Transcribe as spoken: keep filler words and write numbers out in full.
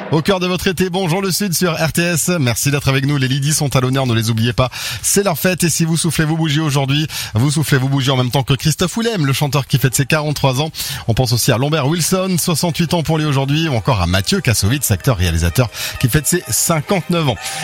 Au cœur de votre été, bonjour le Sud sur R T S. Merci d'être avec nous. Les Lydie sont à l'honneur, ne les oubliez pas. C'est leur fête et si vous soufflez vos bougies aujourd'hui, vous soufflez vos bougies en même temps que Christophe Willem, le chanteur qui fête ses quarante-trois ans. On pense aussi à Lambert Wilson, soixante-huit ans pour lui aujourd'hui, ou encore à Mathieu Kassovitz, acteur réalisateur qui fête ses cinquante-neuf ans.